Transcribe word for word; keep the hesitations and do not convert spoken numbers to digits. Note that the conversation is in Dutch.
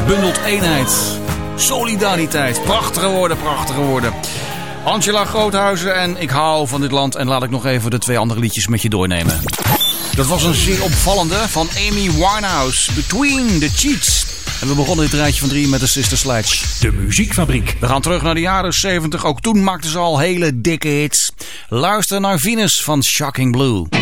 bundelt eenheid, solidariteit. Prachtige woorden, prachtige woorden. Angela Groothuizen en Ik hou van dit land. En laat ik nog even de twee andere liedjes met je doornemen. Dat was een zeer opvallende van Amy Winehouse. Between the Cheats. En we begonnen dit rijtje van drie met de Sister Sledge. De Muziekfabriek. We gaan terug naar de jaren zeventig. Ook toen maakten ze al hele dikke hits. Luister naar Venus van Shocking Blue.